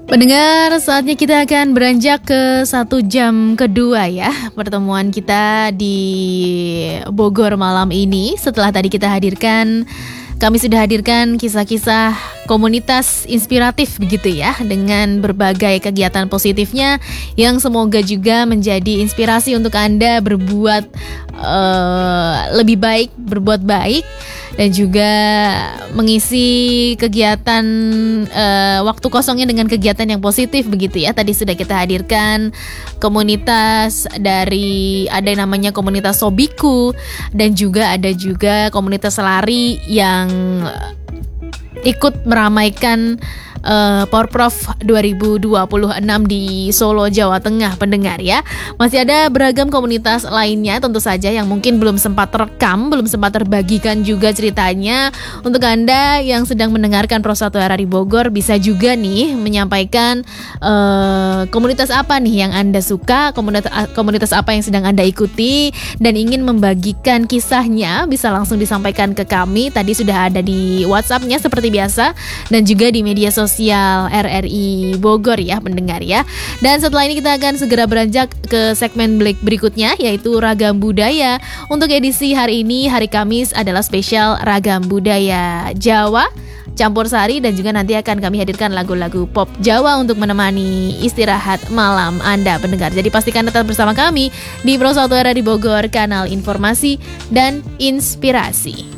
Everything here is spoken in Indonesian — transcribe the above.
Pendengar, saatnya kita akan beranjak ke 1 jam kedua ya pertemuan kita di Bogor malam ini. Setelah tadi kami sudah hadirkan kisah-kisah komunitas inspiratif begitu ya, dengan berbagai kegiatan positifnya yang semoga juga menjadi inspirasi untuk Anda berbuat lebih baik, berbuat baik, dan juga mengisi kegiatan waktu kosongnya dengan kegiatan yang positif begitu ya. Tadi sudah kita hadirkan komunitas dari, ada yang namanya komunitas Sobiku, dan juga ada komunitas lari yang ikut meramaikan Porprov 2026 di Solo, Jawa Tengah, pendengar ya. Masih ada beragam komunitas lainnya tentu saja yang mungkin belum sempat terekam, belum sempat terbagikan juga ceritanya. Untuk Anda yang sedang mendengarkan Pro 1 RRI Bogor, bisa juga nih menyampaikan komunitas apa nih yang Anda suka, komunitas apa yang sedang Anda ikuti, dan ingin membagikan kisahnya, bisa langsung disampaikan ke kami. Tadi sudah ada di WhatsApp-nya seperti biasa, dan juga di media sosial RRI Bogor ya, pendengar ya. Dan setelah ini kita akan segera beranjak ke segmen berikutnya, yaitu Ragam Budaya. Untuk edisi hari ini, hari Kamis, adalah spesial Ragam Budaya Jawa campur sari, dan juga nanti akan kami hadirkan lagu-lagu pop Jawa untuk menemani istirahat malam Anda, pendengar. Jadi pastikan tetap bersama kami di Pro 1 RRI Bogor, kanal informasi dan inspirasi.